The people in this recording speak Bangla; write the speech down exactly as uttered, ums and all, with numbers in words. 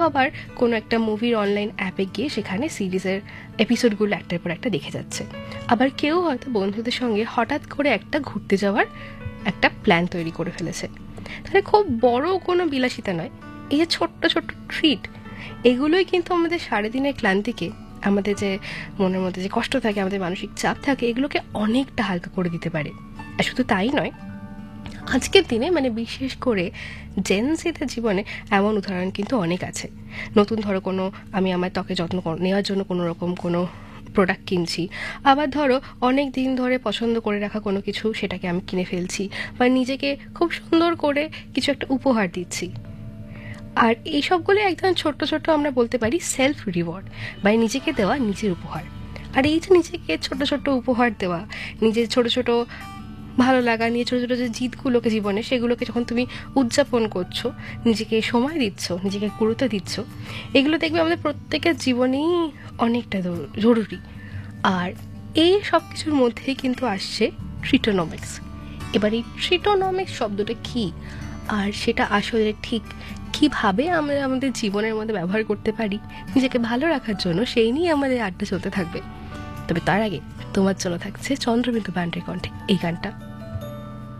আবার কোনো একটা মুভির অনলাইন অ্যাপে গিয়ে সেখানে সিরিজের এপিসোডগুলো একটার পর একটা দেখে যাচ্ছে। আবার কেউ হয়তো বন্ধুদের সঙ্গে হঠাৎ করে একটা ঘুরতে যাওয়ার একটা প্ল্যান তৈরি করে ফেলেছে। তাহলে খুব বড় কোনো বিলাসিতা নয়, এই যে ছোট্ট ছোট্ট ট্রিট, এগুলোই কিন্তু আমাদের সারাদিনের ক্লান্তিকে, আমাদের যে মনের মধ্যে যে কষ্ট থাকে, আমাদের মানসিক চাপ থাকে, এগুলোকে অনেকটা হালকা করে দিতে পারে। আর শুধু তাই নয়, আজকের দিনে মানে বিশেষ করে জেন জিদের জীবনে এমন উদাহরণ কিন্তু অনেক আছে। নতুন ধরো কোনো, আমি আমার ত্বকে যত্ন নেওয়ার জন্য কোনো রকম কোনো প্রোডাক্ট কিনছি, আবার ধরো অনেক দিন ধরে পছন্দ করে রাখা কোনো কিছু, সেটাকে আমি কিনে ফেলছি, বা নিজেকে খুব সুন্দর করে কিছু একটা উপহার দিচ্ছি। আর এই সবগুলো একদম ছোট্ট ছোট্ট আমরা বলতে পারি সেলফ রিওয়ার্ড, বা নিজেকে দেওয়া নিজের উপহার। আর এই যে নিজেকে ছোট ছোট উপহার দেওয়া, নিজের ছোট ছোট ভালো লাগা নিয়ে ছোটো ছোটো যে জিতগুলোকে জীবনে, সেগুলোকে যখন তুমি উদযাপন করছো, নিজেকে সময় দিচ্ছ, নিজেকে গুরুত্ব দিচ্ছ, এগুলো দেখবে আমাদের প্রত্যেকের জীবনেই অনেকটা জরুরি। আর এই সব কিছুর মধ্যেই কিন্তু আসছে ট্রিটোনমিক্স। এবার এই ট্রিটোনমিক্স শব্দটা কি, আর সেটা আসলে ঠিক কিভাবে আমরা আমাদের জীবনের মধ্যে ব্যবহার করতে পারি নিজেকে ভালো রাখার জন্য, সেই নিয়ে আমাদের আড্ডা চলতে থাকবে। তবে তার আগে তোমার জন্য থাকছে চন্দ্রবিন্দু ব্যান্ডের কণ্ঠে এই গানটা।